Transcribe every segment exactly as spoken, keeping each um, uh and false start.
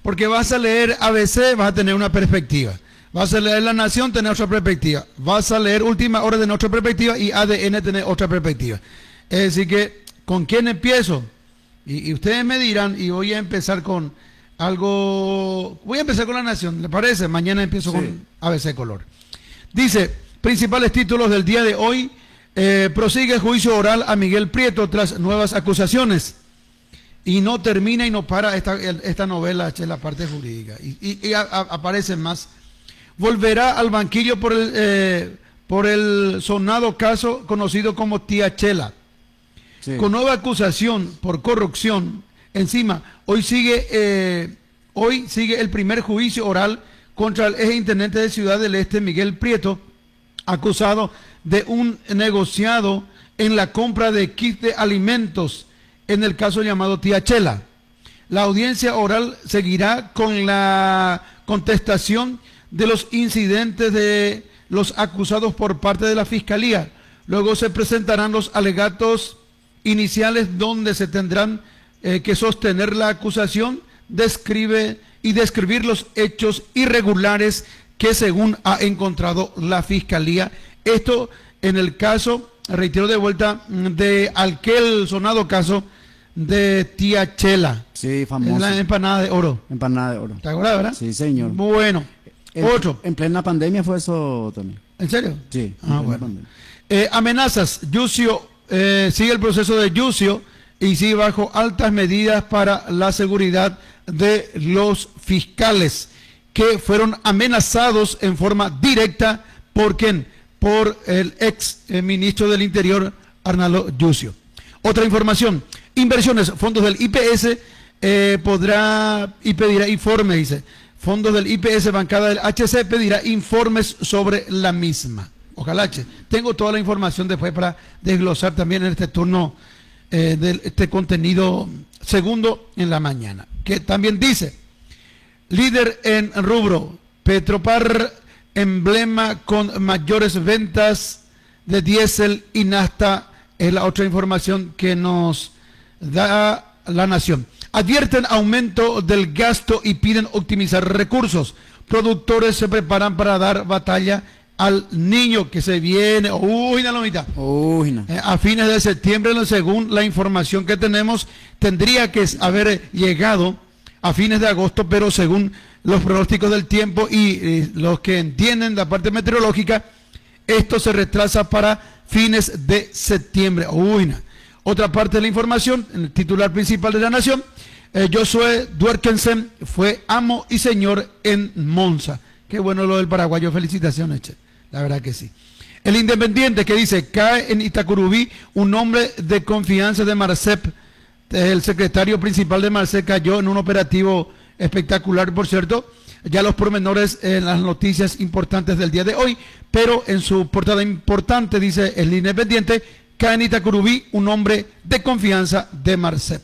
Porque vas a leer A B C, vas a tener una perspectiva. Vas a leer La Nación, tener otra perspectiva. Vas a leer Última Hora, tener otra perspectiva. Y A D N, tener otra perspectiva. Es decir que, ¿con quién empiezo? Y, y ustedes me dirán, y voy a empezar con algo... Voy a empezar con La Nación, ¿le parece? Mañana empiezo sí. con A B C Color. Dice, principales títulos del día de hoy. Eh, prosigue juicio oral a Miguel Prieto tras nuevas acusaciones. Y no termina y no para esta, esta novela, che, la parte jurídica. Y, y, y a, a, aparecen más. Volverá al banquillo por el, eh, por el sonado caso conocido como Tía Chela. Sí. Con nueva acusación por corrupción. Encima, hoy sigue, eh, hoy sigue el primer juicio oral contra el ex intendente de Ciudad del Este, Miguel Prieto, acusado de un negociado en la compra de kits de alimentos en el caso llamado Tía Chela. La audiencia oral seguirá con la contestación de los incidentes de los acusados por parte de la Fiscalía. Luego se presentarán los alegatos iniciales donde se tendrán eh, que sostener la acusación, describe y describir los hechos irregulares que según ha encontrado la Fiscalía. Esto en el caso, reitero de vuelta, de aquel sonado caso de Tía Chela. Sí, famoso. La empanada de oro. Empanada de oro. ¿Te acuerdas, verdad? Sí, señor. Bueno. En, otro. En plena pandemia fue eso también. ¿En serio? Sí. Ah, bueno. Eh, amenazas. Yucio, eh, sigue el proceso de Yucio y sigue bajo altas medidas para la seguridad de los fiscales que fueron amenazados en forma directa. ¿Por quién? Por el ex eh, ministro del Interior, Arnaldo Yucio. Otra información. Inversiones, fondos del I P S eh, podrá y pedirá informe, dice. Fondos del I P S, bancada del H C, pedirá informes sobre la misma. Ojalá, che. Tengo toda la información después para desglosar también en este turno eh, de este contenido segundo en la mañana. Que también dice, líder en rubro, Petropar, emblema con mayores ventas de diésel y nafta, es la otra información que nos da La Nación. Advierten aumento del gasto y piden optimizar recursos. Productores se preparan para dar batalla al niño que se viene. Uy, no, mitad. Uy, no. Eh, a fines de septiembre, según la información que tenemos, tendría que haber llegado a fines de agosto, pero según los pronósticos del tiempo y eh, los que entienden la parte meteorológica, esto se retrasa para fines de septiembre. Uy, no. Otra parte de la información, en el titular principal de La Nación, eh, Josué Duerkensen fue amo y señor en Monza. Qué bueno lo del paraguayo, felicitaciones, che. La verdad que sí. El Independiente que dice, cae en Itacurubí un hombre de confianza de Marcep. El secretario principal de Marcep cayó en un operativo espectacular, por cierto. Ya los pormenores en las noticias importantes del día de hoy, pero en su portada importante dice el Independiente, cae en Itacurubí un hombre de confianza de Marcep.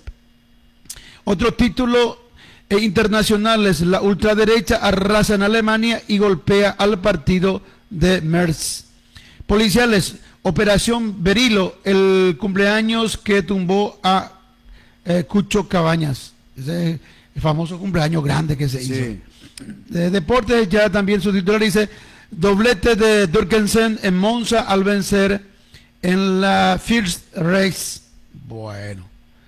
Otro título eh, internacional es la ultraderecha arrasa en Alemania y golpea al partido de Merz. Policiales, Operación Berilo, el cumpleaños que tumbó a eh, Cucho Cabañas. Ese el famoso cumpleaños grande que se hizo. Sí. De deportes, ya también su titular dice, doblete de Durkensen en Monza al vencer en la First Race. Bueno.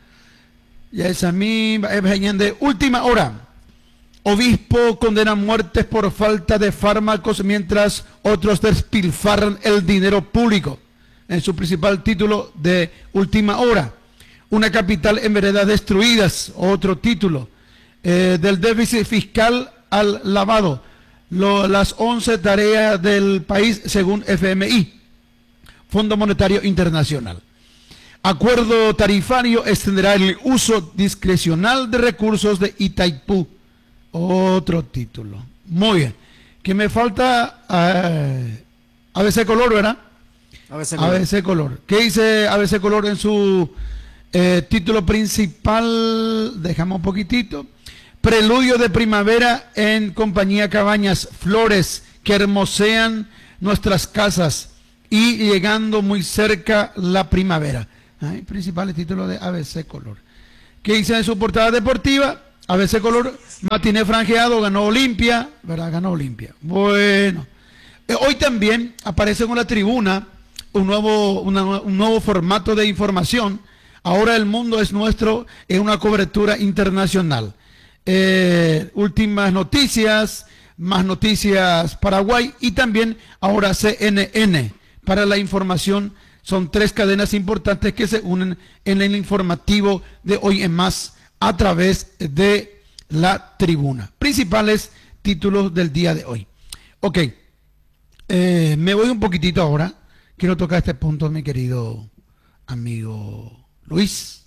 Y esa misma es de última hora. Obispo condena muertes por falta de fármacos mientras otros despilfarran el dinero público. En su principal título de última hora. Una capital en veredas destruidas. Otro título. Eh, del déficit fiscal al lavado. Lo, las once tareas del país según F M I. Fondo Monetario Internacional. Acuerdo tarifario extenderá el uso discrecional de recursos de Itaipú. Otro título. Muy bien. Que me falta eh, A B C Color, ¿verdad? A B C Color. A B C Color. ¿Qué dice A B C Color en su eh, título principal? Dejamos un poquitito. Preludio de primavera en compañía Cabañas. Flores que hermosean nuestras casas y llegando muy cerca la primavera. Ay, principales títulos de A B C Color. ¿Qué dice en su portada deportiva? A veces color matiné franjeado, ganó Olimpia, ¿verdad? Ganó Olimpia. Bueno, eh, hoy también aparece en la tribuna un nuevo, una, un nuevo formato de información. Ahora el mundo es nuestro en una cobertura internacional. Eh, últimas noticias, más noticias Paraguay y también ahora C N N para la información. Son tres cadenas importantes que se unen en el informativo de Hoy en Más a través de la tribuna. Principales títulos del día de hoy. Ok, eh, me voy un poquitito ahora. Quiero tocar este punto, mi querido amigo Luis.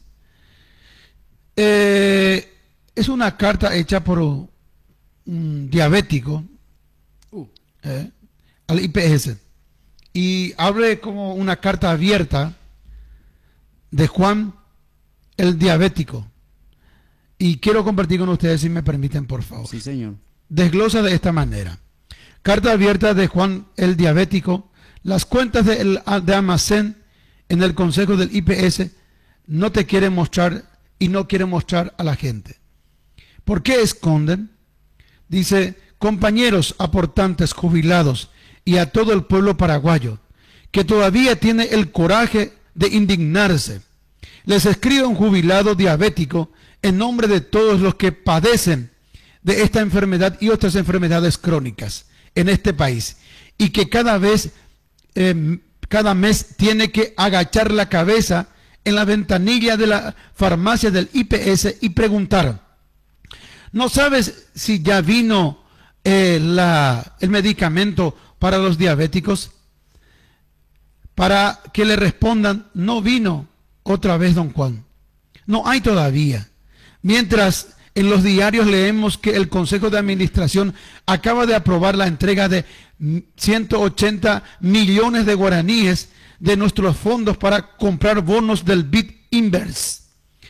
Eh, es una carta hecha por un diabético Uh, eh, al I P S y abre como una carta abierta de Juan el diabético. Y quiero compartir con ustedes, si me permiten, por favor. sí, señor. Desglosa de esta manera. Carta abierta de Juan el diabético. Las cuentas de, el, de almacén en el consejo del I P S no te quieren mostrar y no quieren mostrar a la gente. ¿Por qué esconden? Dice, compañeros aportantes jubilados y a todo el pueblo paraguayo que todavía tiene el coraje de indignarse. Les escribe un jubilado diabético en nombre de todos los que padecen de esta enfermedad y otras enfermedades crónicas en este país y que cada vez, eh, cada mes tiene que agachar la cabeza en la ventanilla de la farmacia del I P S y preguntar, ¿no sabes si ya vino eh, la, el medicamento para los diabéticos? Para que le respondan, no vino otra vez don Juan. No hay todavía. Mientras en los diarios leemos que el Consejo de Administración acaba de aprobar la entrega de ciento ochenta millones de guaraníes de nuestros fondos para comprar bonos del B I D Inverse.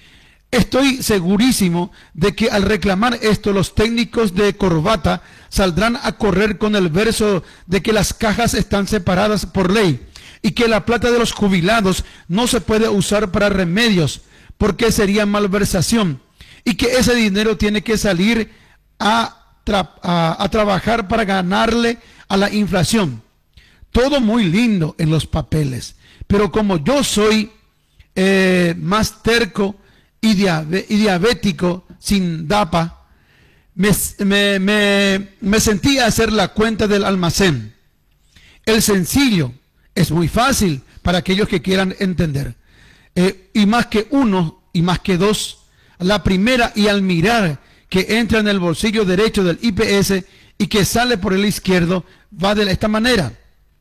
Estoy segurísimo de que al reclamar esto los técnicos de corbata saldrán a correr con el verso de que las cajas están separadas por ley y que la plata de los jubilados no se puede usar para remedios porque sería malversación y que ese dinero tiene que salir a, tra a, a trabajar para ganarle a la inflación. Todo muy lindo en los papeles, pero como yo soy eh, más terco y, diab y diabético sin D A P A, me, me, me, me sentí a hacer la cuenta del almacén. El sencillo es muy fácil para aquellos que quieran entender. Eh, y más que uno y más que dos, la primera y al mirar que entra en el bolsillo derecho del I P S y que sale por el izquierdo, va de esta manera.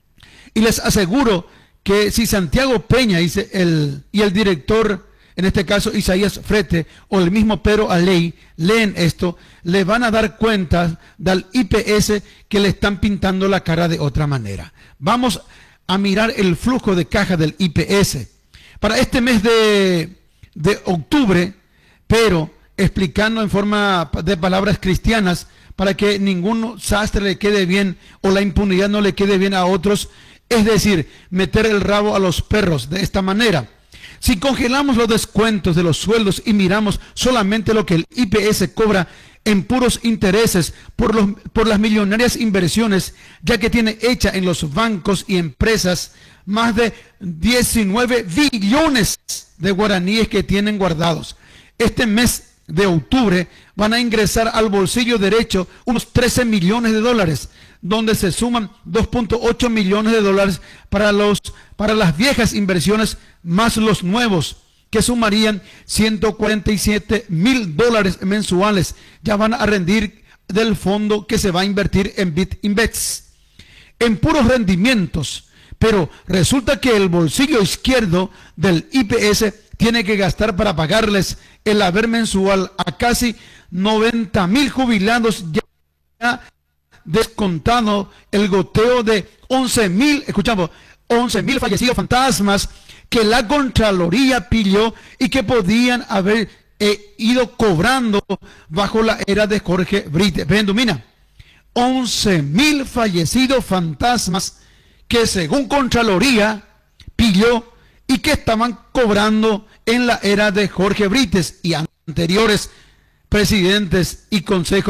Y les aseguro que si Santiago Peña dice el, y el director, en este caso Isaías Frete, o el mismo Pedro Aley, leen esto, le van a dar cuenta del I P S que le están pintando la cara de otra manera. Vamos a mirar el flujo de caja del I P S. Para este mes de, de octubre, pero explicando en forma de palabras cristianas, para que ningún sastre le quede bien o la impunidad no le quede bien a otros, es decir, meter el rabo a los perros de esta manera. Si congelamos los descuentos de los sueldos y miramos solamente lo que el I P S cobra en puros intereses por, los, por las millonarias inversiones, ya que tiene hecha en los bancos y empresas más de diecinueve billones de guaraníes que tienen guardados. Este mes de octubre van a ingresar al bolsillo derecho unos trece millones de dólares, donde se suman dos punto ocho millones de dólares para, los, para las viejas inversiones más los nuevos, que sumarían ciento cuarenta y siete mil dólares mensuales. Ya van a rendir del fondo que se va a invertir en B I D Invex, en puros rendimientos. Pero resulta que el bolsillo izquierdo del I P S tiene que gastar para pagarles el haber mensual a casi noventa mil jubilados, ya descontado el goteo de once mil, escuchamos, once mil fallecidos fantasmas que la Contraloría pilló y que podían haber eh, ido cobrando bajo la era de Jorge Brites. Ven, domina, once mil fallecidos fantasmas que según Contraloría pilló y que estaban cobrando en la era de Jorge Brites y anteriores presidentes y consejos